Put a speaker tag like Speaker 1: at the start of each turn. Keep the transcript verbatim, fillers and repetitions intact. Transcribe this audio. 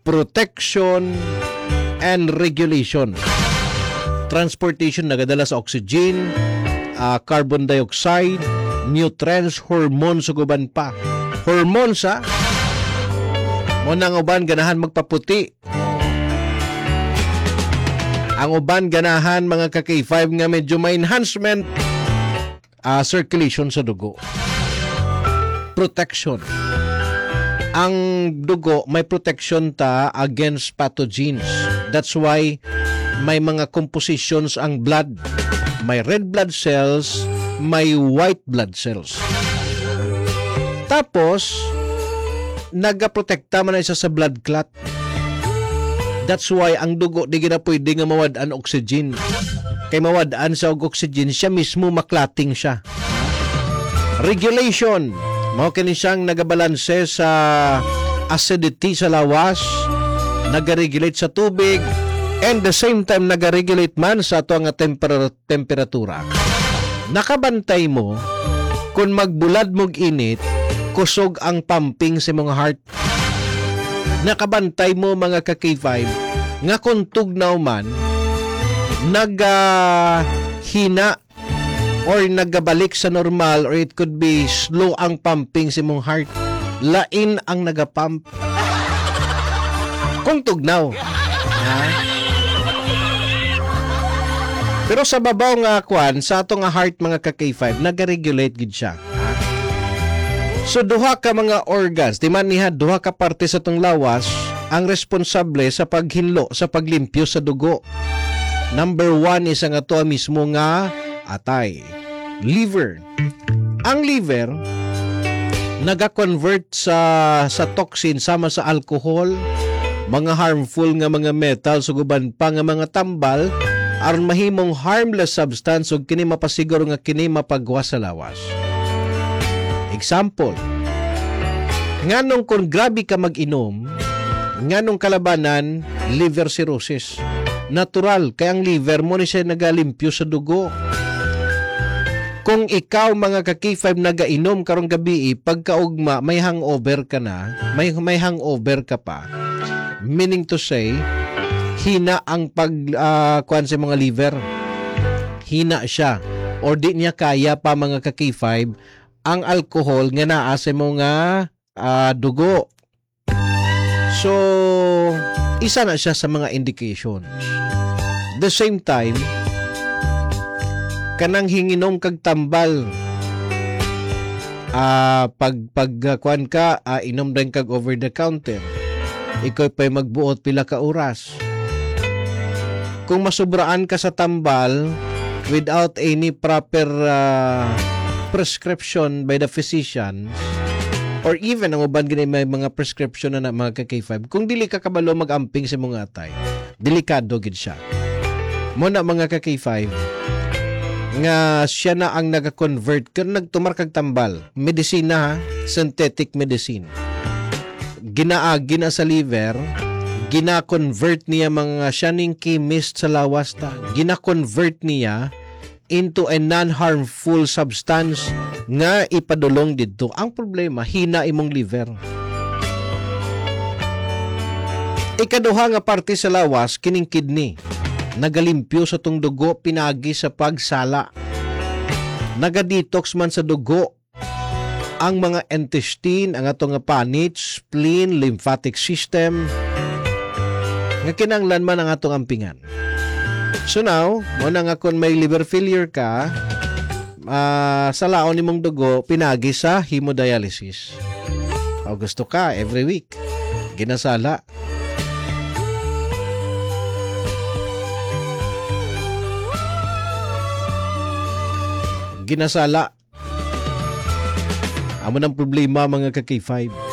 Speaker 1: protection, and regulation. Transportation nagadala sa oxygen, uh, carbon dioxide, nutrients, hormones ug uban pa. Hormones ha. Mo nang uban ganahan magpaputi. Ang uban ganahan mga ka K five nga medyo may enhancement uh, circulation sa dugo. Protection. Ang dugo may protection ta against pathogens. That's why may mga compositions ang blood. May red blood cells, may white blood cells. Tapos, nagaprotekta man na isa sa blood clot. That's why ang dugo di gina pwede nga mawadaan oxygen. Kay mawadaan sa oxygen, siya mismo maklating siya. Regulation. Mao kini siyang nagabalanse sa acidity sa lawas, nagaregulate sa tubig, and the same time nagaregulate man sa ato nga temper- temperatura. Nakabantay mo kung magbulad mog init, kusog ang pumping sa mga heart. Nakabantay mo mga ka K five nga kung tugnaw man nagahina or nagabalik sa normal, or it could be slow ang pumping sa mong heart. Lain ang nagapump. Kung tugnaw. Ha? Pero sa babaw nga kwan, sa ato nga heart mga ka K five, nag-regulate gid siya. So duha ka mga organs, di man niha duha ka parte sa tong lawas ang responsable sa paghinlo, sa paglimpyo sa dugo. Number one is ang ato mismo nga atay. Liver. Ang liver naga-convert sa sa toxin sama sa alcohol, mga harmful nga mga metals ug uban pa nga mga tambal aron mahimong harmless substance ug kini mapasiguro nga kini mapagwas sa lawas. Example, nganong kung grabe ka mag-inom, nganong kalabanan liver cirrhosis. Natural kay ang liver mo ni siya nagalimpyo sa dugo. Kung ikaw mga ka K five nagainom karong gabi, pagkaugma may hangover ka na, may may hangover ka pa. Meaning to say, hina ang pag uh, kuan sa mga liver. Hina siya or di niya kaya pa mga ka K five ang alcohol nga naa sa mga uh, dugo. So, isa na siya sa mga indications. The same time, kanang hinginom kag tambal, uh, pag pag uh, kuan ka, uh, inom din kag over the counter, ikaw pa'y magbuot pila ka oras. Kung masubraan ka sa tambal without any proper uh, prescription by the physician, or even ang uban gini may mga prescription na na mga ka K five, kung dili ka kabalo mag-amping sa mga atay, delikado gid siya. Mo na mga ka K five, nga siya na ang nag-convert kung nagtumar kag tambal, medisina ha, synthetic medicine. Ginaagi na sa liver, gina-convert niya mga siya ning chemist sa lawas ta. Gina-convert niya into a non-harmful substance nga ipadulong dito. Ang problema, hina imong liver. Ikaduha nga parte sa lawas, kining kidney. Nagalimpyo sa tong dugo, pinagi sa pagsala. Nagadetox man sa dugo ang mga intestine, ang atong nga panit, spleen, lymphatic system, nga kinanglan man ang atong ampingan. So now, muna nga kung may liver failure ka, uh, sa laon ni mong dugo, pinagi sa hemodialysis. O gusto ka, every week, ginasala. Ginasala. Amo ng problema mga ka K five.